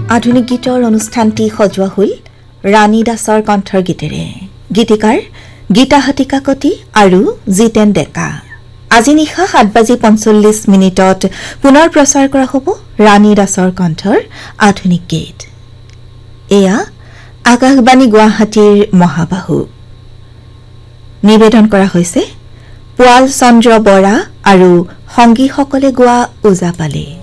আধুনিক গীতৰ অনুষ্ঠানটি সজোৱা হ'ল ৰাণী দাসৰ কণ্ঠৰ গীতেৰে। গীতিকাৰ গীতা হাতীকাকতি আৰু জিতেন ডেকা। আজি নিশা 7:45 পুনৰ প্ৰচাৰ কৰা হ'ব ৰাণী দাসৰ কণ্ঠৰ আধুনিক গীত। এয়া আকাশবাণী গুৱাহাটীৰ মহাবাহু। নিবেদন কৰা হৈছে পোৱাল চন্দ্ৰ বৰা আৰু সংগীসকলে গোৱা ওজাপালি।